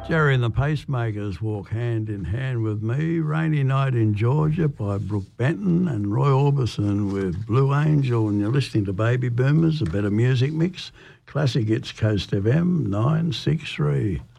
Jerry and the Pacemakers walk hand in hand with me. Rainy Night in Georgia by Brooke Benton and Roy Orbison with Blue Angel. And you're listening to Baby Boomers, a better music mix. Classic Hits Coast FM 963.